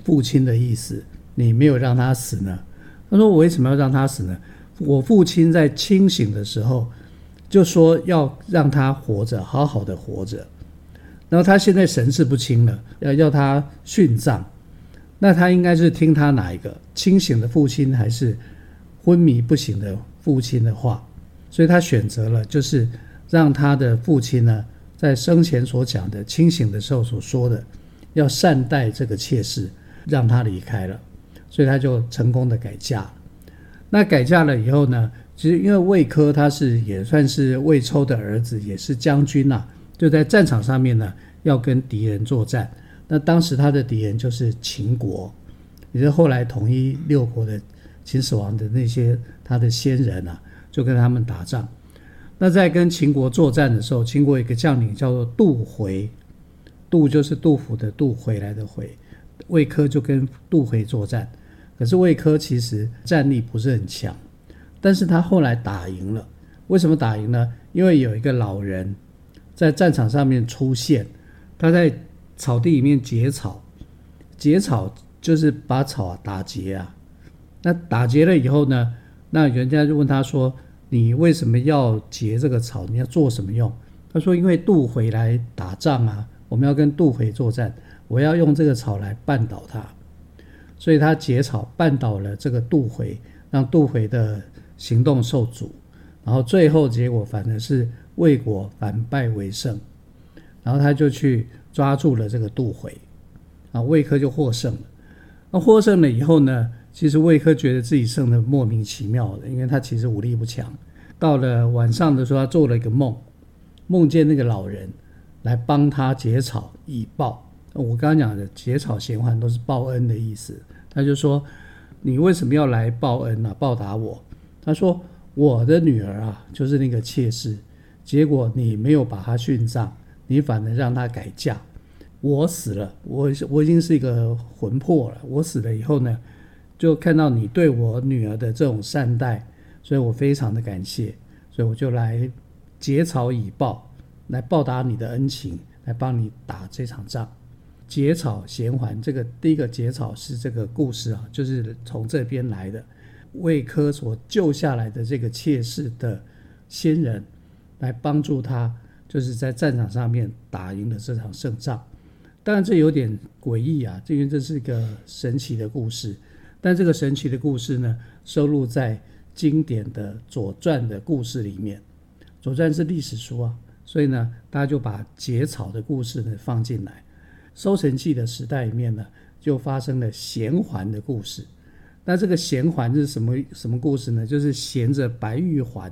父亲的意思，你没有让他死呢？他说我为什么要让他死呢？我父亲在清醒的时候就说要让他活着，好好的活着，然后他现在神志不清了，要他殉葬，那他应该是听他哪一个清醒的父亲还是昏迷不醒的父亲的话？所以他选择了就是让他的父亲呢，在生前所讲的清醒的时候所说的要善待这个妾室，让他离开了，所以他就成功的改嫁了。那改嫁了以后呢，其实因为魏科他也算是魏抽的儿子，也是将军啊，就在战场上面呢要跟敌人作战。那当时他的敌人就是秦国，也就是后来统一六国的秦始皇的那些他的先人啊，就跟他们打仗。那在跟秦国作战的时候，秦国有一个将领叫做杜回，杜就是杜甫的杜，回来的回，魏科就跟杜回作战。可是魏科其实战力不是很强，但是他后来打赢了。为什么打赢呢？因为有一个老人在战场上面出现，他在草地里面结草，结草就是把草打结啊。那打结了以后呢，那人家就问他说，你为什么要结这个草？你要做什么用？他说因为杜回来打仗啊，我们要跟杜回作战，我要用这个草来绊倒他。所以他结草绊倒了这个杜回，让杜回的行动受阻，然后最后结果反而是魏国反败为胜，然后他就去抓住了这个杜回，魏科就获胜了。那获胜了以后呢，其实魏科觉得自己胜得莫名其妙的，因为他其实武力不强。到了晚上的时候，他做了一个梦，梦见那个老人来帮他结草以报。我刚刚讲的结草衔环都是报恩的意思。他就说你为什么要来报恩啊，报答我？他说我的女儿啊，就是那个妾室，结果你没有把她殉葬，你反而让她改嫁。我死了，我已经是一个魂魄了，我死了以后呢，就看到你对我女儿的这种善待，所以我非常的感谢，所以我就来结草以报，来报答你的恩情，来帮你打这场仗。结草衔环，这个第一个结草是这个故事啊，就是从这边来的。魏科所救下来的这个妾室的先人来帮助他，就是在战场上面打赢了这场胜仗。当然这有点诡异啊，因为这是一个神奇的故事，但这个神奇的故事呢，收录在经典的左传的故事里面。左传是历史书啊，所以呢大家就把结草的故事呢放进来。收成记的时代里面呢，就发生了衔环的故事。那这个衔环是什么故事呢？就是衔着白玉环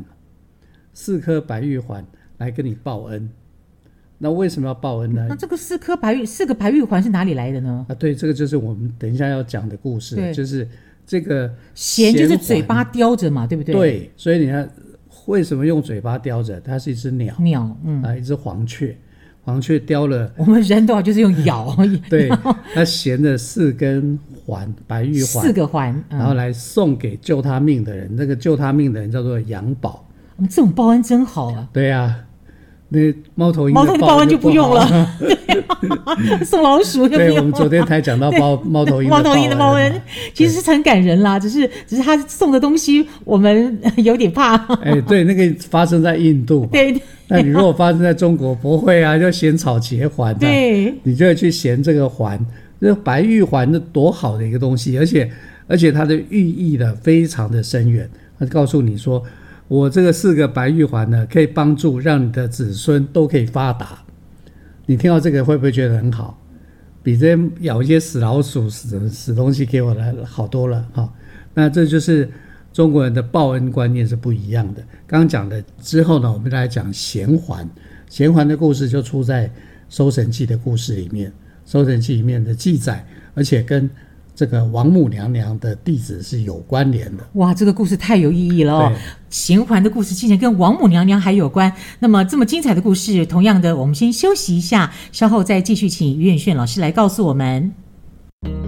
，4颗白玉环来跟你报恩。那为什么要报恩呢？ 那这个4个白玉环是哪里来的呢？ 对，这个就是我们等一下要讲的故事，就是这个衔就是嘴巴叼着嘛，对不对？ 对，所以你看为什么用嘴巴叼着？它是一只鸟，一只黄雀。黄雀叼了， 我们人的话就是用咬对，他衔了4根环，白玉环，4 个环， 然后来送给救他命的人。那个救他命的人叫做杨宝。 这种报恩真好啊！ 对啊，那猫头鹰的报恩就不用了，送老鼠就不用了。 对，我们昨天才讲到猫头鹰的报恩，其实是很感人啦，只是他送的东西我们有点怕。 对，那个发生在印度， 对。 那你如果发生在中国，不会啊，就衔草结环的， 对， 你就会去衔这个环。这白玉环是多好的一个东西，而且它的寓意呢非常的深远。它告诉你说，我这个4个白玉环呢，可以帮助让你的子孙都可以发达。你听到这个会不会觉得很好？比这咬一些死老鼠、死东西给我来好多了哈。那这就是中国人的报恩观念是不一样的。刚刚讲的之后呢，我们来讲衔环。衔环的故事就出在《搜神记》的故事里面，《搜神记》里面的记载，而且跟这个王母娘娘的弟子是有关联的。 哇，这个故事太有意义了哦！衔环的故事竟然跟王母娘娘还有关。那么这么精彩的故事，同样的，我们先休息一下，稍后再继续请于远炫老师来告诉我们。